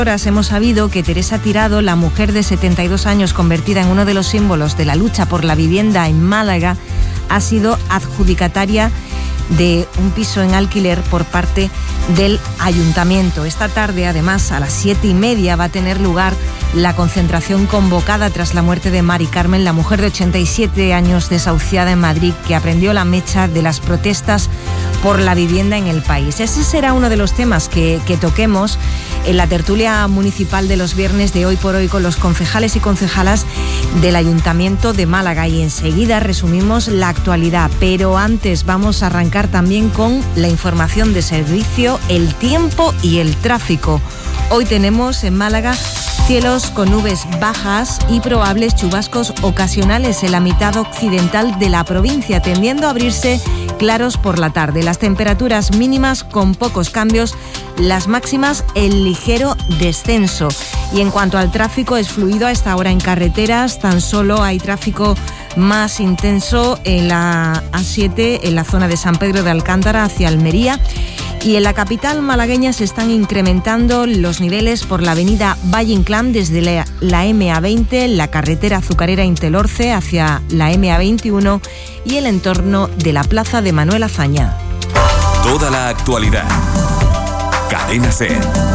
Horas hemos sabido que Teresa Tirado, la mujer de 72 años convertida en uno de los símbolos de la lucha por la vivienda en Málaga, ha sido adjudicataria de un piso en alquiler por parte del ayuntamiento. Esta tarde, además, a las 7:30 va a tener lugar la concentración convocada tras la muerte de Mari Carmen, la mujer de 87 años desahuciada en Madrid, que aprendió la mecha de las protestas por la vivienda en el país. Ese será uno de los temas que toquemos en la tertulia municipal de los viernes de Hoy por Hoy con los concejales y concejalas del Ayuntamiento de Málaga, y enseguida resumimos la actualidad. Pero antes vamos a arrancar también con la información de servicio, el tiempo y el tráfico. Hoy tenemos en Málaga cielos con nubes bajas y probables chubascos ocasionales en la mitad occidental de la provincia, tendiendo a abrirse claros por la tarde. Las temperaturas mínimas con pocos cambios, las máximas en ligero descenso. Y en cuanto al tráfico, es fluido a esta hora en carreteras. Tan solo hay tráfico más intenso en la A7, en la zona de San Pedro de Alcántara hacia Almería. Y en la capital malagueña se están incrementando los niveles por la avenida Valle Inclán desde la MA20, la carretera azucarera Intelorce hacia la MA21 y el entorno de la plaza de Manuel Azaña. Toda la actualidad. Cadena SER.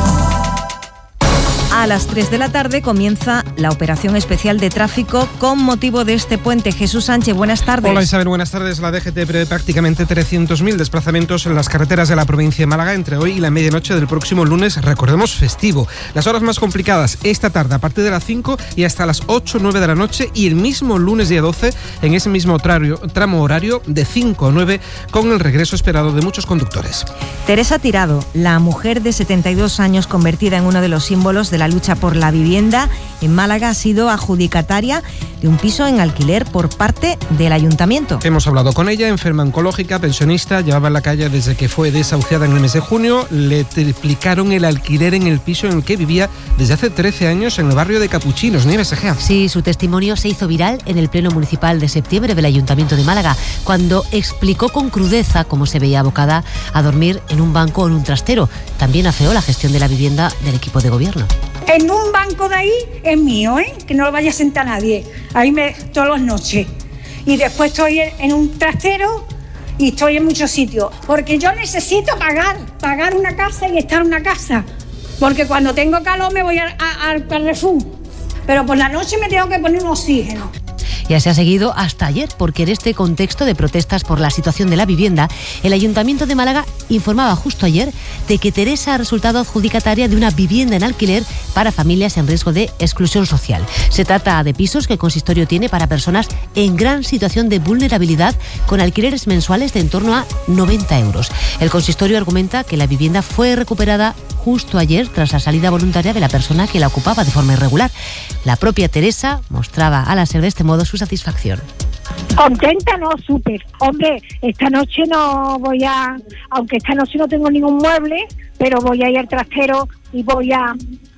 A las 3 de la tarde comienza la operación especial de tráfico con motivo de este puente. Jesús Sánchez, buenas tardes. Hola Isabel, buenas tardes. La DGT prevé prácticamente 300.000 desplazamientos en las carreteras de la provincia de Málaga entre hoy y la medianoche del próximo lunes, recordemos, festivo. Las horas más complicadas esta tarde a partir de las 5 y hasta las 8 o 9 de la noche, y el mismo lunes día 12 en ese mismo tramo horario de 5 a 9 con el regreso esperado de muchos conductores. Teresa Tirado, la mujer de 72 años convertida en uno de los símbolos de la lucha por la vivienda en Málaga, ha sido adjudicataria de un piso en alquiler por parte del ayuntamiento. Hemos hablado con ella, enferma oncológica, pensionista, llevaba en la calle desde que fue desahuciada en el mes de junio. Le triplicaron el alquiler en el piso en el que vivía desde hace 13 años en el barrio de Capuchinos. Nieves Egea. Sí, su testimonio se hizo viral en el pleno municipal de septiembre del Ayuntamiento de Málaga, cuando explicó con crudeza cómo se veía abocada a dormir en un banco o en un trastero. También afeó la gestión de la vivienda del equipo de gobierno. En un banco de ahí es mío, que no lo vaya a sentar nadie. Ahí todas las noches. Y después estoy en un trastero y estoy en muchos sitios. Porque yo necesito pagar una casa y estar en una casa. Porque cuando tengo calor me voy al Carrefour. Pero por la noche me tengo que poner un oxígeno. Y así ha seguido hasta ayer, porque en este contexto de protestas por la situación de la vivienda, el Ayuntamiento de Málaga informaba justo ayer de que Teresa ha resultado adjudicataria de una vivienda en alquiler para familias en riesgo de exclusión social. Se trata de pisos que el consistorio tiene para personas en gran situación de vulnerabilidad, con alquileres mensuales de en torno a 90 euros. El consistorio argumenta que la vivienda fue recuperada justo ayer tras la salida voluntaria de la persona que la ocupaba de forma irregular. La propia Teresa mostraba a la SER de este modo su satisfacción. Contenta, no, súper. Hombre, esta noche no voy a... Aunque esta noche no tengo ningún mueble, pero voy a ir al trastero y voy a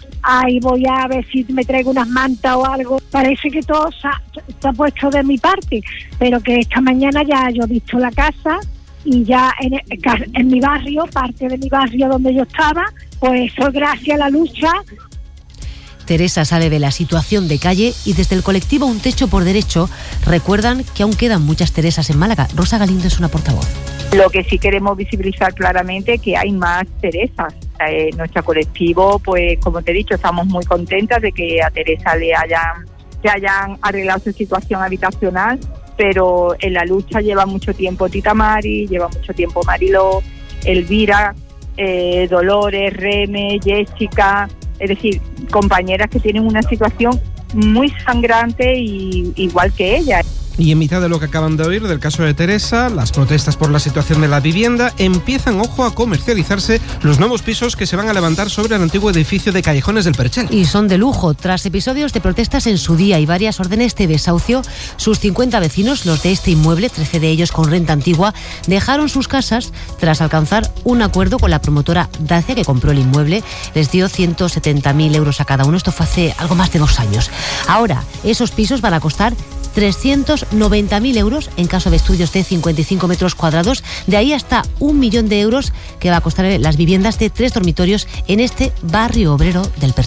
ver si me traigo unas mantas o algo. Parece que todo se ha puesto de mi parte, pero que esta mañana ya yo he visto la casa y ya en mi barrio, parte de mi barrio donde yo estaba, pues eso gracias a la lucha. Teresa sabe de la situación de calle y desde el colectivo Un Techo por Derecho recuerdan que aún quedan muchas Teresas en Málaga. Rosa Galindo es una portavoz. Lo que sí queremos visibilizar claramente es que hay más Teresas. Nuestro colectivo, pues como te he dicho, estamos muy contentas de que a Teresa le hayan arreglado su situación habitacional, pero en la lucha lleva mucho tiempo Tita Mari, lleva mucho tiempo Mariló, Elvira, Dolores, Reme, Jessica, es decir, compañeras que tienen una situación muy sangrante y igual que ella. Y en mitad de lo que acaban de oír del caso de Teresa, las protestas por la situación de la vivienda, empiezan, ojo, a comercializarse los nuevos pisos que se van a levantar sobre el antiguo edificio de Callejones del Perchel. Y son de lujo. Tras episodios de protestas en su día y varias órdenes de desahucio, sus 50 vecinos, los de este inmueble, 13 de ellos con renta antigua, dejaron sus casas tras alcanzar un acuerdo con la promotora Dacia, que compró el inmueble. Les dio 170.000 euros a cada uno. Esto fue hace algo más de 2 años. Ahora, esos pisos van a costar 390.000 euros en caso de estudios de 55 metros cuadrados, de ahí hasta 1 millón de euros que va a costar las viviendas de 3 dormitorios en este barrio obrero del